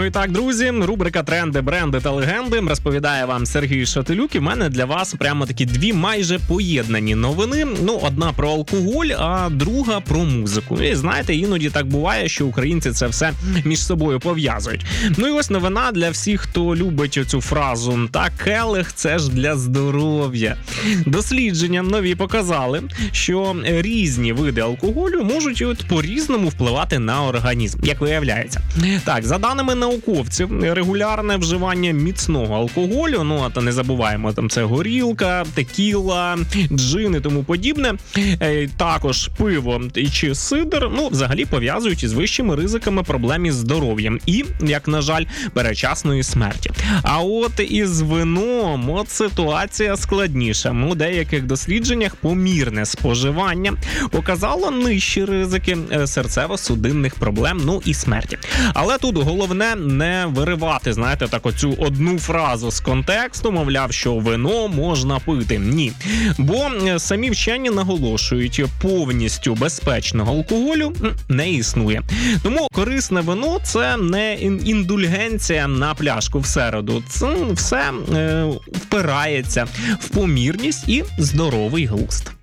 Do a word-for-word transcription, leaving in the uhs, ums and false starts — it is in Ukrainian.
Ну і так, друзі, рубрика «Тренди, бренди та легенди» розповідає вам Сергій Шатилюк. І в мене для вас прямо такі дві майже поєднані новини. Ну, одна про алкоголь, а друга про музику. І знаєте, іноді так буває, що українці це все між собою пов'язують. Ну і ось новина для всіх, хто любить цю фразу. Та келих – це ж для здоров'я. Дослідження нові показали, що різні види алкоголю можуть от по-різному впливати на організм, як виявляється. Так, за даними науковців, регулярне вживання міцного алкоголю, ну, а то не забуваємо, там це горілка, текіла, джин і тому подібне, також пиво чи сидр, ну, взагалі пов'язують із вищими ризиками проблем із здоров'ям і, як на жаль, передчасної смерті. А от із вином от ситуація складніша. У деяких дослідженнях помірне споживання показало нижчі ризики серцево-судинних проблем, ну і смерті. Але тут головне не виривати, знаєте, так оцю одну фразу з контексту, мовляв, що вино можна пити. Ні. Бо самі вчені наголошують, повністю безпечного алкоголю не існує. Тому корисне вино – це не індульгенція на пляшку в середу. Це все е, впирається в помірність і здоровий глузд.